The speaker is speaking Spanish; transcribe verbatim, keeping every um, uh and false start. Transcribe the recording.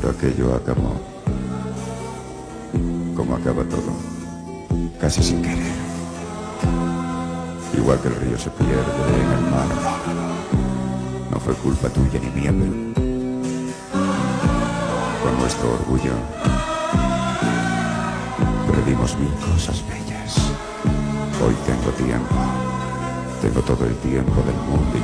Pero aquello acabó, como acaba todo, casi sin querer. Igual que el río se pierde en el mar. No fue culpa tuya ni mía, pero con nuestro orgullo perdimos mil cosas bellas. Hoy tengo tiempo, tengo todo el tiempo del mundo.